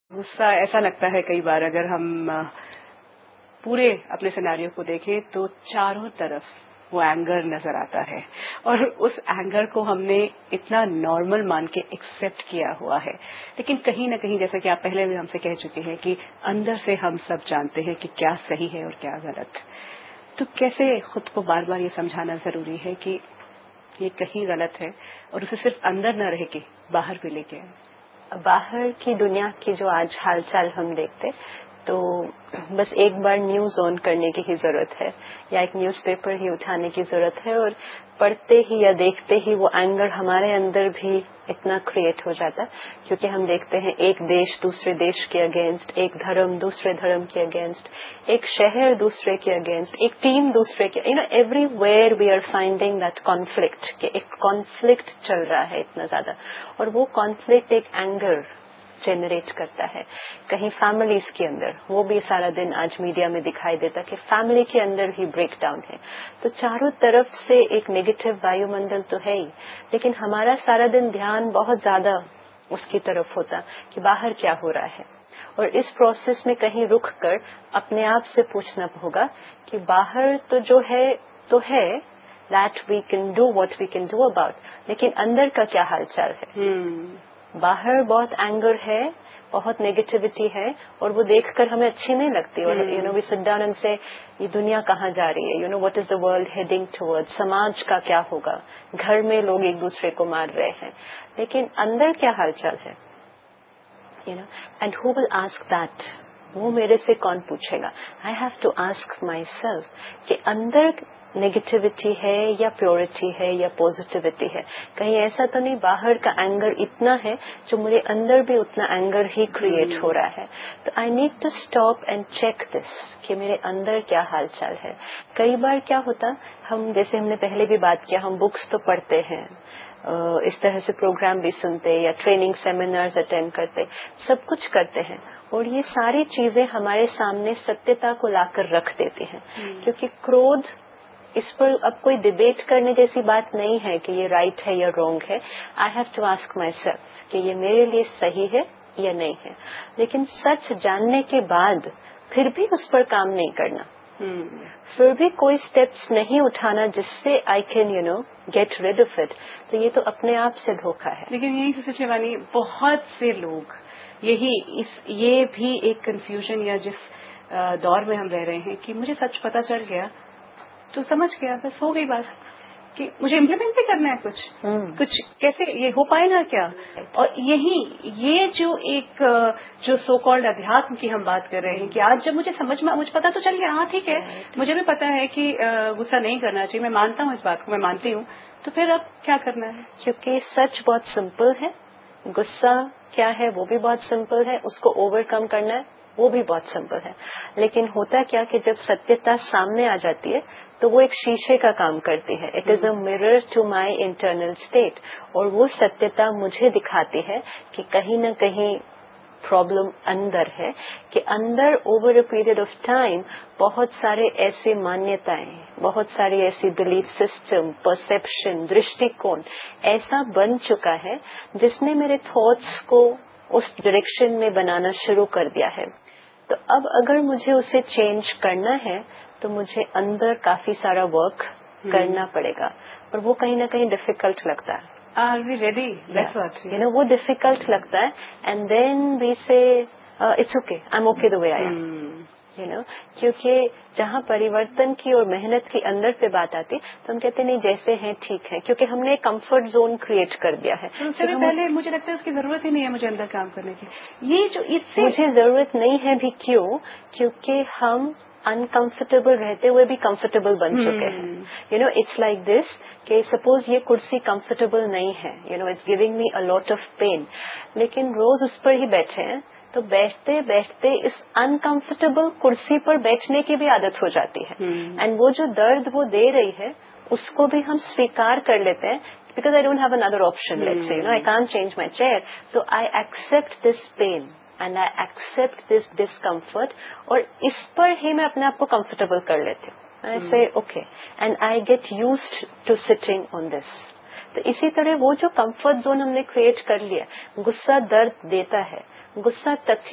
غصہ ایسا لگتا ہے کئی بار اگر ہم پورے اپنے سیناریو کو دیکھیں تو چاروں طرف وہ اینگر نظر آتا ہے اور اس اینگر کو ہم نے اتنا نارمل مان کے ایکسپٹ کیا ہوا ہے، لیکن کہیں نہ کہیں جیسا کہ آپ پہلے بھی ہم سے کہہ چکے ہیں کہ اندر سے ہم سب جانتے ہیں کہ کیا صحیح ہے اور کیا غلط. تو کیسے خود کو بار بار یہ سمجھانا ضروری ہے کہ یہ کہیں غلط ہے اور اسے صرف اندر نہ رہ کے باہر بھی لے کے آئیں؟ باہر کی دنیا کی جو آج حال چال ہم دیکھتے تو بس ایک بار نیوز آن کرنے کی ہی ضرورت ہے یا ایک نیوز پیپر ہی اٹھانے کی ضرورت ہے اور پڑھتے ہی یا دیکھتے ہی وہ اینگر ہمارے اندر بھی اتنا کریٹ ہو جاتا ہے، کیونکہ ہم دیکھتے ہیں ایک دیش دوسرے دیش کے اگینسٹ، ایک دھرم دوسرے دھرم کے اگینسٹ، ایک شہر دوسرے کے اگینسٹ، ایک ٹیم دوسرے کے، every where we are finding that conflict, کہ ایک کانفلکٹ چل رہا ہے اتنا زیادہ، اور وہ کانفلکٹ ایک اینگر جنریٹ کرتا ہے. کہیں فیملیز کے اندر وہ بھی سارا دن آج میڈیا میں دکھائی دیتا کہ فیملی کے اندر ہی بریک ڈاؤن ہے. تو چاروں طرف سے ایک نیگیٹو وایو منڈل تو ہے ہی، لیکن ہمارا سارا دن دھیان بہت زیادہ اس کی طرف ہوتا کہ باہر کیا ہو رہا ہے. اور اس پروسیس میں کہیں رک کر اپنے آپ سے پوچھنا ہوگا کہ باہر تو جو ہے تو ہے، that we can do what we can do about، لیکن اندر کا کیا حال چال ہے. باہر بہت اینگر ہے، بہت نیگیٹیوٹی ہے، اور وہ دیکھ کر ہمیں اچھی نہیں لگتی، اور وی سٹ ڈاؤن اینڈ سے یہ دنیا کہاں جا رہی ہے، what is the world heading toward, سماج کا کیا ہوگا، گھر میں لوگ ایک دوسرے کو مار رہے ہیں، لیکن اندر کیا حال چال ہے، and who will ask that, وہ میرے سے کون پوچھے گا. I have to ask my self کہ اندر نیگیٹیوٹی ہے یا پیورٹی ہے یا پازیٹیوٹی ہے. کہیں ایسا تو نہیں باہر کا اینگر اتنا ہے جو میرے اندر بھی اتنا اینگر ہی کریٹ ہو رہا ہے. تو I need to stop and check this کہ میرے اندر کیا حال چال ہے. کئی بار کیا ہوتا، ہم جیسے ہم نے پہلے بھی بات کیا، ہم بکس تو پڑھتے ہیں، اس طرح سے پروگرام بھی سنتے یا ٹریننگ سیمینارز اٹینڈ کرتے، سب کچھ کرتے ہیں، اور یہ ساری چیزیں ہمارے سامنے ستیہتا کو لا کر رکھ دیتی ہیں. کیونکہ کرودھ، اس پر اب کوئی ڈبیٹ کرنے جیسی بات نہیں ہے کہ یہ رائٹ ہے یا رانگ ہے. I have to ask my self کہ یہ میرے لیے صحیح ہے یا نہیں ہے. لیکن سچ جاننے کے بعد پھر بھی اس پر کام نہیں کرنا، پھر بھی کوئی اسٹیپس نہیں اٹھانا جس سے I can get rid of it, تو یہ تو اپنے آپ سے دھوکہ ہے. لیکن یہی سب سے شیوانی، بہت سے لوگ یہ بھی ایک کنفیوژن یا جس دور میں ہم رہ رہے ہیں کہ مجھے سچ پتا چل گیا تو سمجھ گیا، بس ہو گئی بات، کہ مجھے امپلیمنٹ بھی کرنا ہے کچھ کیسے یہ ہو پائے گا کیا. اور یہ جو ایک جو سو کالڈ ادھیاتم کی ہم بات کر رہے ہیں کہ آج جب مجھے پتا تو چل گیا، ہاں ٹھیک ہے، مجھے بھی پتا ہے کہ غصہ نہیں کرنا چاہیے، میں مانتا ہوں اس بات کو، میں مانتی ہوں، تو پھر اب کیا کرنا ہے؟ کیونکہ سچ بہت سمپل ہے، غصہ کیا ہے وہ بھی بہت سمپل ہے، اس کو اوور کم کرنا ہے وہ بھی بہت سمپل ہے. لیکن ہوتا کیا کہ جب ستیہتا سامنے آ جاتی ہے تو وہ ایک شیشے کا کام کرتی ہے. It is a mirror to my internal state, اور وہ ستیہتا مجھے دکھاتی ہے کہ کہیں نہ کہیں پرابلم اندر ہے، کہ اندر over a period of time بہت سارے ایسے مانیتائیں، بہت ساری ایسی بلیف سسٹم، پرسپشن، درشٹی کون ایسا بن چکا ہے جس نے میرے تھاٹس کو اس ڈائریکشن میں بنانا شروع کر دیا ہے. تو اب اگر مجھے اسے چینج کرنا ہے تو مجھے اندر کافی سارا ورک کرنا پڑے گا، اور وہ کہیں نہ کہیں ڈیفیکلٹ لگتا ہے. Are we ready? That's what. وہ ڈیفیکلٹ لگتا ہے، اینڈ دین وی سے it's okay, I am okay the way I am. کیونکہ جہاں پریورتن کی اور محنت کی اندر پہ بات آتی تو ہم کہتے نہیں جیسے ہیں ٹھیک ہے، کیونکہ ہم نے ایک کمفرٹ زون کریٹ کر دیا ہے. اس سے پہلے مجھے لگتا ہے اس کی ضرورت ہی نہیں ہے مجھے اندر کام کرنے کی. یہ جو اس سے مجھے ضرورت نہیں ہے بھی کیوں؟ کیونکہ ہم انکمفرٹیبل رہتے ہوئے بھی کمفرٹیبل بن چکے ہیں. اٹس لائک دس کہ سپوز یہ کرسی کمفرٹیبل نہیں ہے، it's giving me a lot of pain, لیکن روز اس پر ہی بیٹھے ہیں تو بیٹھتے بیٹھتے اس انکمفرٹیبل کرسی پر بیٹھنے کی بھی عادت ہو جاتی ہے. اینڈ وہ جو درد وہ دے رہی ہے اس کو بھی ہم سویکار کر لیتے ہیں، because I don't have another option. Let's say, I can't change my chair, so I accept this pain and I accept this discomfort, اور اس پر ہی میں اپنے آپ کو کمفرٹیبل کر لیتی ہوں. I say okay and I get used to sitting on this. تو اسی طرح وہ جو کمفرٹ زون ہم نے کریٹ کر لیا، غصہ درد دیتا ہے، غصہ تکلیف